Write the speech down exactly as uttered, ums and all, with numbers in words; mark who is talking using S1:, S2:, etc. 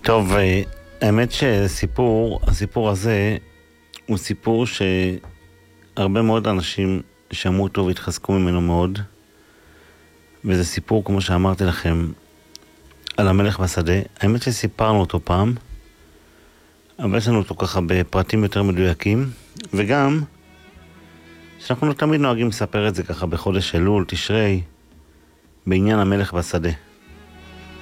S1: טוב, האמת שסיפור, הסיפור הזה הוא סיפור שהרבה מאוד אנשים שמעו אותו והתחזקו ממנו מאוד, וזה סיפור, כמו שאמרתי לכם, על המלך בשדה. האמת שסיפרנו אותו פעם, אבל יש לנו אותו ככה בפרטים יותר מדויקים, וגם שאנחנו לא תמיד נוהגים לספר את זה ככה בחודש אלול, תשרי, בעניין המלך בשדה.